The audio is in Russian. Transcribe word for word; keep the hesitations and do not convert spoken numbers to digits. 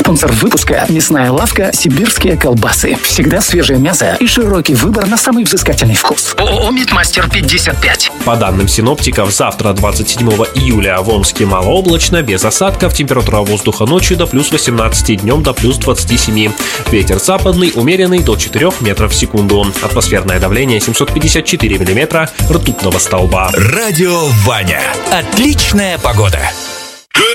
Спонсор выпуска – мясная лавка «Сибирские колбасы». Всегда свежее мясо и широкий выбор на самый взыскательный вкус. ООО «Мидмастер пятьдесят пять». По данным синоптиков, завтра, двадцать седьмого июля, в Омске малооблачно, без осадков, температура воздуха ночью до плюс восемнадцати, днем до плюс двадцати семи. Ветер западный, умеренный до четырёх метров в секунду. Атмосферное давление семьсот пятьдесят четыре миллиметра ртутного столба. Радио Ваня. Отличная погода.